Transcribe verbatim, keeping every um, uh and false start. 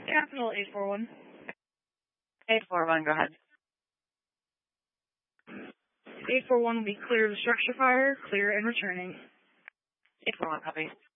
Capital eight four one. eight four one, go ahead. eight four one will be clear of the structure fire, clear and returning. eight four one, copy.